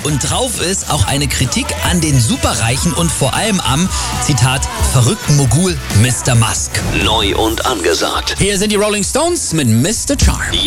Und drauf ist auch eine Kritik an den Superreichen und vor allem am, Zitat, verrückten Mogul Mr. Musk. Neu und angesagt. Hier sind die Rolling Stones mit Mr. Charm.